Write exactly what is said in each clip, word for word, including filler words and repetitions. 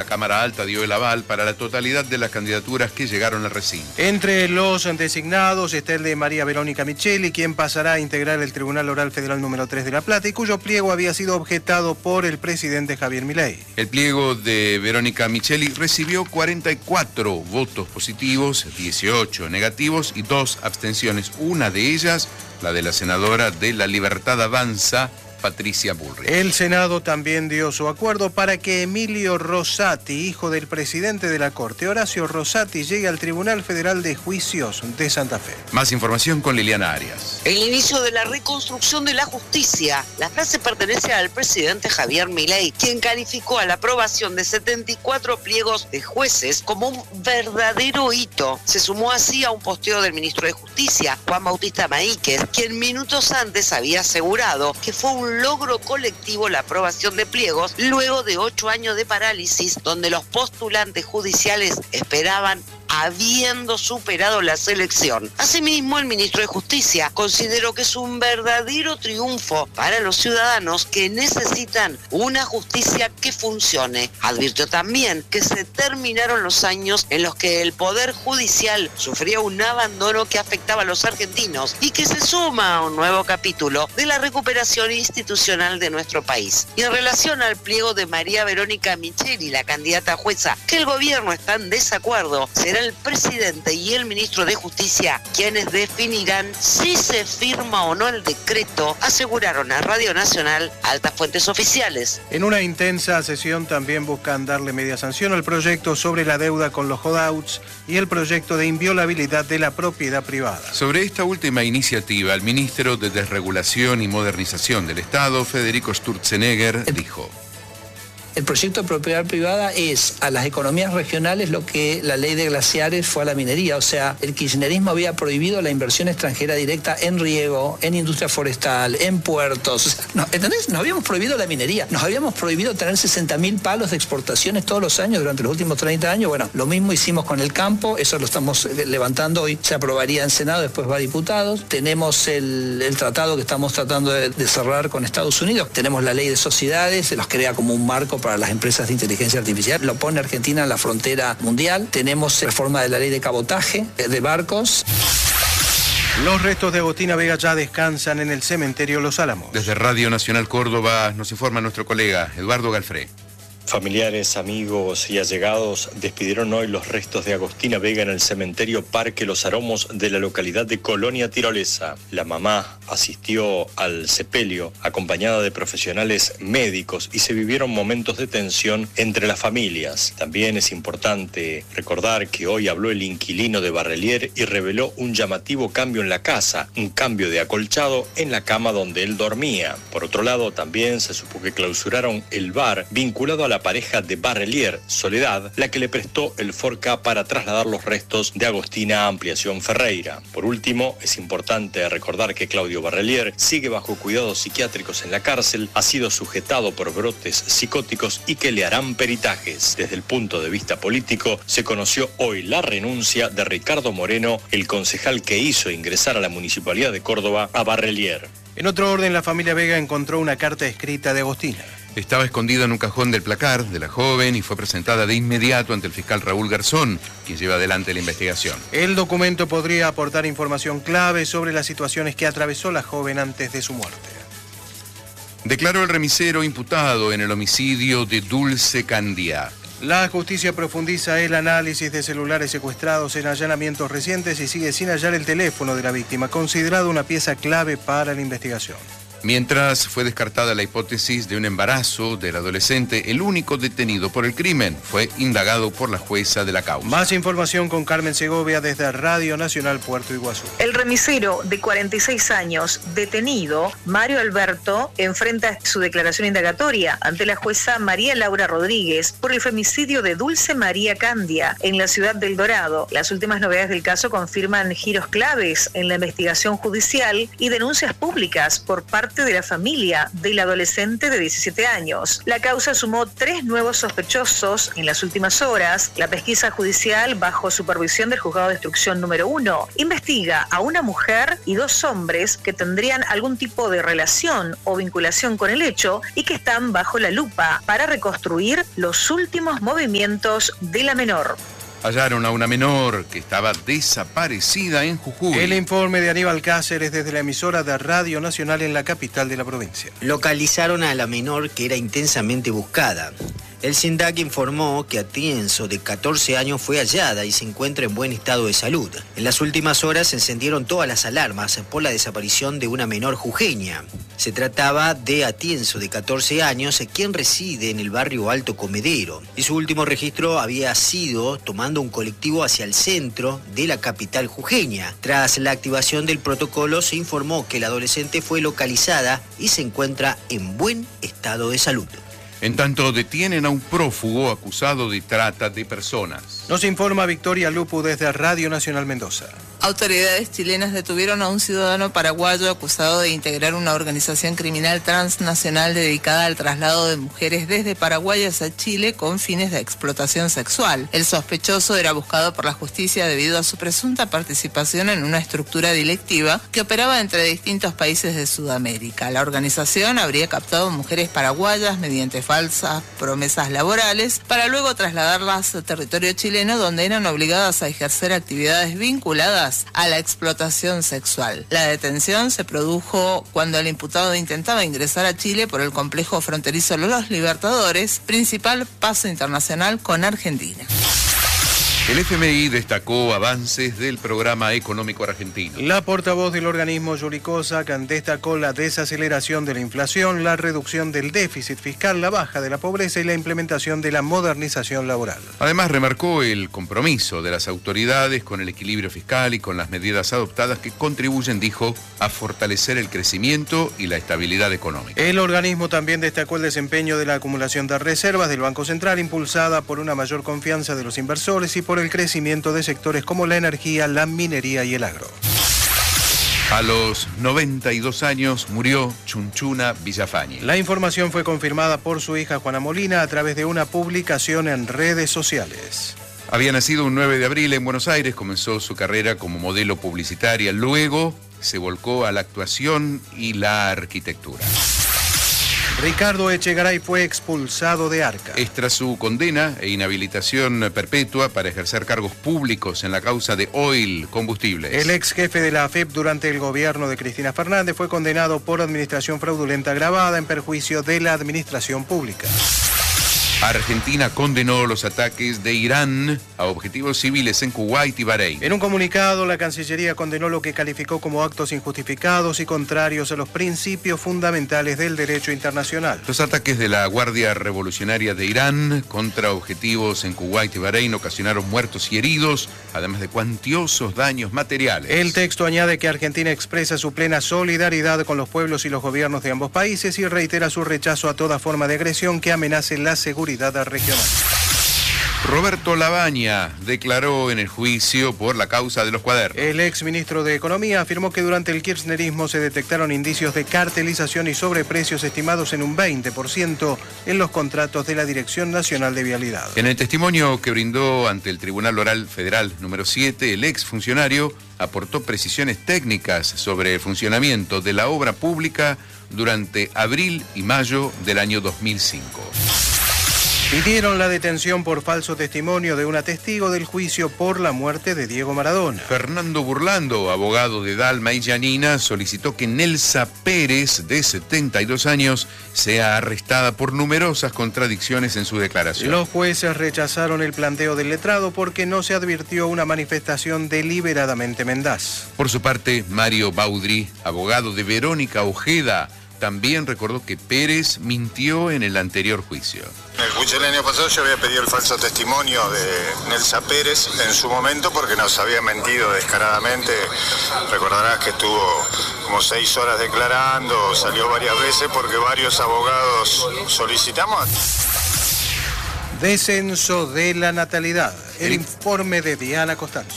Cámara Alta dio el aval para la totalidad de las candidaturas que llegaron al recinto. Entre los designados está el de María Verónica Micheli, quien pasará a integrar el Tribunal Oral Federal número tres de La Plata y cuyo pliego había sido objetado por el presidente Javier Milei. El pliego de Verónica Micheli recibió cuarenta y cuatro votos positivos, dieciocho negativos y dos abstenciones. Una de ellas, la de la senadora de La Libertad Avanza, Patricia Bullrich. El Senado también dio su acuerdo para que Emilio Rosati, hijo del presidente de la Corte, Horacio Rosati, llegue al Tribunal Federal de Juicios de Santa Fe. Más información con Liliana Arias. El inicio de la reconstrucción de la justicia. La frase pertenece al presidente Javier Milei, quien calificó a la aprobación de setenta y cuatro pliegos de jueces como un verdadero hito. Se sumó así a un posteo del ministro de Justicia, Juan Bautista Maíquez, quien minutos antes había asegurado que fue un logro colectivo la aprobación de pliegos luego de ocho años de parálisis donde los postulantes judiciales esperaban habiendo superado la selección. Asimismo, el ministro de Justicia consideró que es un verdadero triunfo para los ciudadanos que necesitan una justicia que funcione. Advirtió también que se terminaron los años en los que el Poder Judicial sufría un abandono que afectaba a los argentinos y que se suma a un nuevo capítulo de la recuperación institucional de nuestro país. Y en relación al pliego de María Verónica Micheli, la candidata a jueza, que el gobierno está en desacuerdo, será el presidente y el ministro de Justicia quienes definirán si se firma o no el decreto, aseguraron a Radio Nacional altas fuentes oficiales. En una intensa sesión también buscan darle media sanción al proyecto sobre la deuda con los holdouts y el proyecto de inviolabilidad de la propiedad privada. Sobre esta última iniciativa, el ministro de Desregulación y Modernización del Estado, Federico Sturzenegger, dijo: El proyecto de propiedad privada es a las economías regionales lo que la ley de glaciares fue a la minería. O sea, el kirchnerismo había prohibido la inversión extranjera directa en riego, en industria forestal, en puertos. O sea, no, ¿entendés? Nos habíamos prohibido la minería. Nos habíamos prohibido tener sesenta mil palos de exportaciones todos los años durante los últimos treinta años. Bueno, lo mismo hicimos con el campo. Eso lo estamos levantando hoy. Se aprobaría en Senado, después va a diputados. Tenemos el, el tratado que estamos tratando de, de cerrar con Estados Unidos. Tenemos la ley de sociedades. Se los crea como un marco para las empresas de inteligencia artificial. Lo pone Argentina en la frontera mundial. Tenemos reforma de la ley de cabotaje de barcos. Los restos de Agostina Vega ya descansan en el cementerio Los Álamos. Desde Radio Nacional Córdoba nos informa nuestro colega Eduardo Galfré. Familiares, amigos y allegados despidieron hoy los restos de Agostina Vega en el cementerio Parque Los Aromos de la localidad de Colonia Tirolesa. La mamá asistió al sepelio acompañada de profesionales médicos y se vivieron momentos de tensión entre las familias. También es importante recordar que hoy habló el inquilino de Barrelier y reveló un llamativo cambio en la casa, un cambio de acolchado en la cama donde él dormía. Por otro lado, también se supo que clausuraron el bar vinculado a la pareja de Barrelier, Soledad, la que le prestó el Forca para trasladar los restos de Agostina a Ampliación Ferreira. Por último, es importante recordar que Claudio Barrelier sigue bajo cuidados psiquiátricos en la cárcel, ha sido sujetado por brotes psicóticos y que le harán peritajes. Desde el punto de vista político, se conoció hoy la renuncia de Ricardo Moreno, el concejal que hizo ingresar a la Municipalidad de Córdoba a Barrelier. En otro orden, la familia Vega encontró una carta escrita de Agostina. Estaba escondida en un cajón del placar de la joven y fue presentada de inmediato ante el fiscal Raúl Garzón, quien lleva adelante la investigación. El documento podría aportar información clave sobre las situaciones que atravesó la joven antes de su muerte. Declaró el remisero imputado en el homicidio de Dulce Candia. La justicia profundiza el análisis de celulares secuestrados en allanamientos recientes y sigue sin hallar el teléfono de la víctima, considerado una pieza clave para la investigación. Mientras fue descartada la hipótesis de un embarazo del adolescente, el único detenido por el crimen fue indagado por la jueza de la causa. Más información con Carmen Segovia desde Radio Nacional Puerto Iguazú. El remisero de cuarenta y seis años, detenido, Mario Alberto, enfrenta su declaración indagatoria ante la jueza María Laura Rodríguez por el femicidio de Dulce María Candia en la ciudad del Dorado. Las últimas novedades del caso confirman giros claves en la investigación judicial y denuncias públicas por parte parte de la familia del adolescente de diecisiete años. La causa sumó tres nuevos sospechosos en las últimas horas. La pesquisa judicial, bajo supervisión del juzgado de instrucción número uno, investiga a una mujer y dos hombres que tendrían algún tipo de relación o vinculación con el hecho y que están bajo la lupa para reconstruir los últimos movimientos de la menor. Hallaron a una menor que estaba desaparecida en Jujuy. El informe de Aníbal Cáceres desde la emisora de Radio Nacional en la capital de la provincia. Localizaron a la menor que era intensamente buscada. El SINDAC informó que Atienzo, de catorce años, fue hallada y se encuentra en buen estado de salud. En las últimas horas se encendieron todas las alarmas por la desaparición de una menor jujeña. Se trataba de Atienzo, de catorce años, quien reside en el barrio Alto Comedero. Y su último registro había sido tomando un colectivo hacia el centro de la capital jujeña. Tras la activación del protocolo, se informó que la adolescente fue localizada y se encuentra en buen estado de salud. En tanto, detienen a un prófugo acusado de trata de personas. Nos informa Victoria Lupu desde Radio Nacional Mendoza. Autoridades chilenas detuvieron a un ciudadano paraguayo acusado de integrar una organización criminal transnacional dedicada al traslado de mujeres desde Paraguay hacia Chile con fines de explotación sexual. El sospechoso era buscado por la justicia debido a su presunta participación en una estructura delictiva que operaba entre distintos países de Sudamérica. La organización habría captado mujeres paraguayas mediante falsas promesas laborales para luego trasladarlas a territorio chileno, donde eran obligadas a ejercer actividades vinculadas a la explotación sexual. La detención se produjo cuando el imputado intentaba ingresar a Chile por el complejo fronterizo Los Libertadores, principal paso internacional con Argentina. El F M I destacó avances del programa económico argentino. La portavoz del organismo, Yuri Kozak, destacó la desaceleración de la inflación, la reducción del déficit fiscal, la baja de la pobreza y la implementación de la modernización laboral. Además, remarcó el compromiso de las autoridades con el equilibrio fiscal y con las medidas adoptadas que contribuyen, dijo, a fortalecer el crecimiento y la estabilidad económica. El organismo también destacó el desempeño de la acumulación de reservas del Banco Central, impulsada por una mayor confianza de los inversores y por el crecimiento de sectores como la energía, la minería y el agro. A los noventa y dos años murió Chunchuna Villafañe. La información fue confirmada por su hija Juana Molina a través de una publicación en redes sociales. Había nacido un nueve de abril en Buenos Aires, comenzó su carrera como modelo publicitaria, luego se volcó a la actuación y la arquitectura. Ricardo Echegaray fue expulsado de Arca. Es tras su condena e inhabilitación perpetua para ejercer cargos públicos en la causa de Oil Combustibles. El ex jefe de la A F E P durante el gobierno de Cristina Fernández fue condenado por administración fraudulenta agravada en perjuicio de la administración pública. Argentina condenó los ataques de Irán a objetivos civiles en Kuwait y Bahrein. En un comunicado, la Cancillería condenó lo que calificó como actos injustificados y contrarios a los principios fundamentales del derecho internacional. Los ataques de la Guardia Revolucionaria de Irán contra objetivos en Kuwait y Bahrein ocasionaron muertos y heridos, además de cuantiosos daños materiales. El texto añade que Argentina expresa su plena solidaridad con los pueblos y los gobiernos de ambos países y reitera su rechazo a toda forma de agresión que amenace la seguridad regional. Roberto Labaña declaró en el juicio por la causa de los cuadernos. El ex ministro de Economía afirmó que durante el kirchnerismo se detectaron indicios de cartelización y sobreprecios estimados en un veinte por ciento en los contratos de la Dirección Nacional de Vialidad. En el testimonio que brindó ante el Tribunal Oral Federal número siete, el ex funcionario aportó precisiones técnicas sobre el funcionamiento de la obra pública durante abril y mayo del año dos mil cinco. Pidieron la detención por falso testimonio de una testigo del juicio por la muerte de Diego Maradona. Fernando Burlando, abogado de Dalma y Yanina, solicitó que Nelsa Pérez, de setenta y dos años, sea arrestada por numerosas contradicciones en su declaración. Los jueces rechazaron el planteo del letrado porque no se advirtió una manifestación deliberadamente mendaz. Por su parte, Mario Baudry, abogado de Verónica Ojeda, también recordó que Pérez mintió en el anterior juicio. En el juicio del año pasado yo había pedido el falso testimonio de Nelsa Pérez en su momento porque nos había mentido descaradamente. Recordarás que estuvo como seis horas declarando, salió varias veces porque varios abogados solicitamos. Descenso de la natalidad. El informe de Diana Costanzo.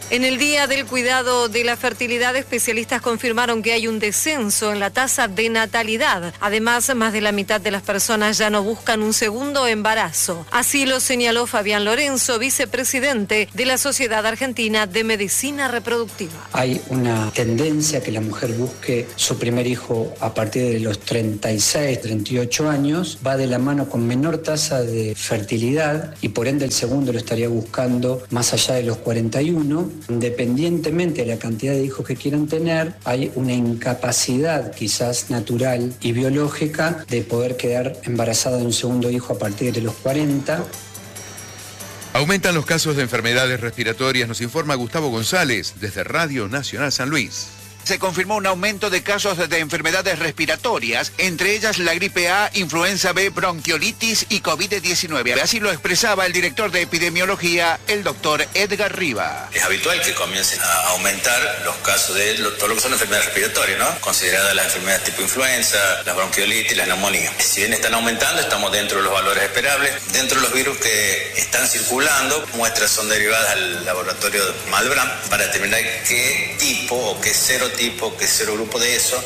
En el Día del Cuidado de la Fertilidad, especialistas confirmaron que hay un descenso en la tasa de natalidad. Además, más de la mitad de las personas ya no buscan un segundo embarazo. Así lo señaló Fabián Lorenzo, vicepresidente de la Sociedad Argentina de Medicina Reproductiva. Hay una tendencia a que la mujer busque su primer hijo a partir de los treinta y seis, treinta y ocho años. Va de la mano con menor tasa de fertilidad y por ende el segundo lo estaría buscando más allá de los cuarenta y uno. Independientemente de la cantidad de hijos que quieran tener, hay una incapacidad quizás natural y biológica de poder quedar embarazada de un segundo hijo a partir de los cuarenta. Aumentan los casos de enfermedades respiratorias, nos informa Gustavo González desde Radio Nacional San Luis. Se confirmó un aumento de casos de enfermedades respiratorias, entre ellas la gripe A, influenza B, bronquiolitis y COVID diecinueve. Así lo expresaba el director de epidemiología, el doctor Edgar Riva. Es habitual que comiencen a aumentar los casos de lo, todo lo que son enfermedades respiratorias, ¿no? Consideradas las enfermedades tipo influenza, las bronquiolitis, las neumonías. Si bien están aumentando, estamos dentro de los valores esperables. Dentro de los virus que están circulando, muestras son derivadas al laboratorio Malbrán para determinar qué tipo o qué serotipo tipo, que cero grupo de eso.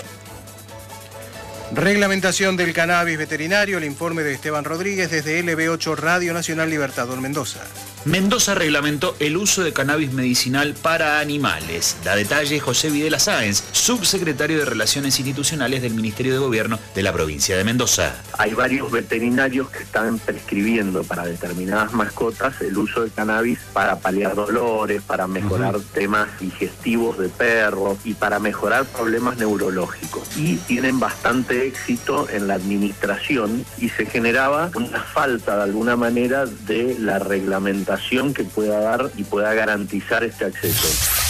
Reglamentación del cannabis veterinario, el informe de Esteban Rodríguez desde L B ocho Radio Nacional Libertador Mendoza. Mendoza reglamentó el uso de cannabis medicinal para animales. Da detalle José Videla Sáenz, subsecretario de Relaciones Institucionales del Ministerio de Gobierno de la provincia de Mendoza. Hay varios veterinarios que están prescribiendo para determinadas mascotas el uso de cannabis para paliar dolores, para mejorar uh-huh. temas digestivos de perros y para mejorar problemas neurológicos. Y tienen bastante éxito en la administración y se generaba una falta de alguna manera de la reglamentación que pueda dar y pueda garantizar este acceso.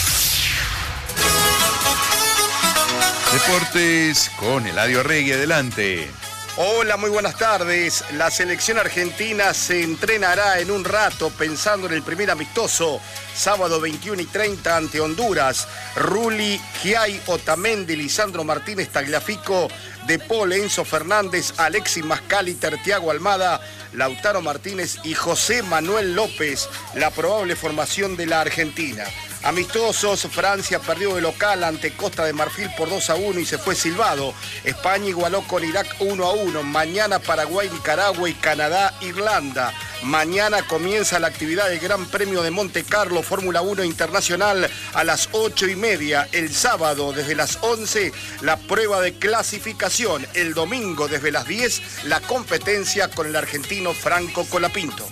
Deportes con Eladio Arregui, adelante. Hola, muy buenas tardes. La selección argentina se entrenará en un rato pensando en el primer amistoso, sábado veintiuno y treinta ante Honduras. Rulli, Giai, Otamendi, Lisandro Martínez, Tagliafico, De Paul, Enzo Fernández, Alexis Mascaliter, Thiago Almada, Lautaro Martínez y José Manuel López, la probable formación de la Argentina. Amistosos, Francia perdió de local ante Costa de Marfil por dos a uno y se fue silbado. España igualó con Irak uno a uno. Mañana Paraguay, Nicaragua y Canadá, Irlanda. Mañana comienza la actividad del Gran Premio de Monte Carlo, Fórmula uno Internacional, a las ocho y media. El sábado, desde las once, la prueba de clasificación. El domingo, desde las diez, la competencia con el argentino Franco Colapinto.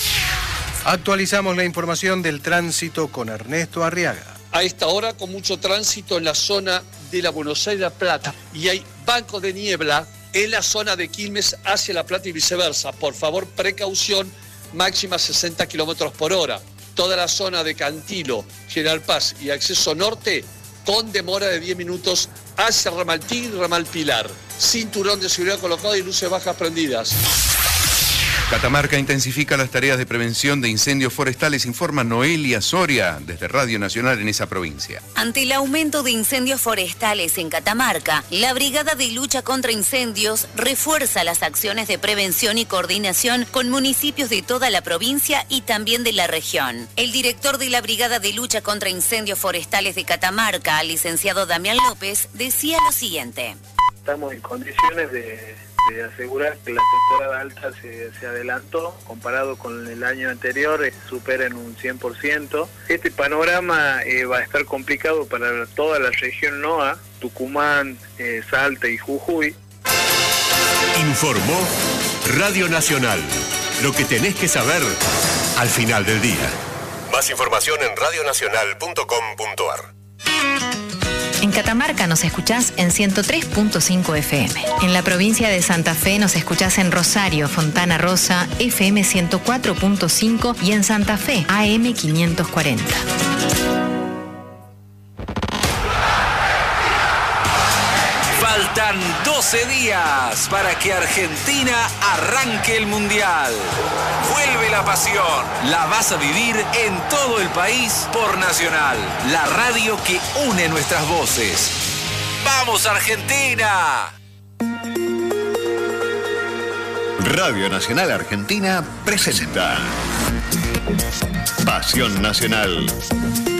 Actualizamos la información del tránsito con Ernesto Arriaga. A esta hora con mucho tránsito en la zona de la Buenos Aires-La Plata y hay banco de niebla en la zona de Quilmes hacia La Plata y viceversa. Por favor, precaución, máxima sesenta kilómetros por hora. Toda la zona de Cantilo, General Paz y acceso norte con demora de diez minutos hacia Ramal Tigre y Ramal Pilar. Cinturón de seguridad colocado y luces bajas prendidas. Catamarca intensifica las tareas de prevención de incendios forestales, informa Noelia Soria desde Radio Nacional en esa provincia. Ante el aumento de incendios forestales en Catamarca, la Brigada de Lucha contra Incendios refuerza las acciones de prevención y coordinación con municipios de toda la provincia y también de la región. El director de la Brigada de Lucha contra Incendios Forestales de Catamarca, licenciado Damián López, decía lo siguiente. Estamos en condiciones de... de asegurar que la temporada alta se, se adelantó, comparado con el año anterior, eh, supera en un cien por ciento. Este panorama eh, va a estar complicado para toda la región N O A, Tucumán, eh, Salta y Jujuy. Informó Radio Nacional, lo que tenés que saber al final del día. Más información en radio nacional punto com punto a r. En Catamarca nos escuchás en ciento tres punto cinco F M. En la provincia de Santa Fe nos escuchás en Rosario, Fontana Rosa, F M ciento cuatro punto cinco y en Santa Fe, A M quinientos cuarenta. Faltan doce días para que Argentina arranque el Mundial. Vuelve la pasión. La vas a vivir en todo el país por Nacional, la radio que une nuestras voces. ¡Vamos, Argentina! Radio Nacional Argentina presenta Pasión Nacional.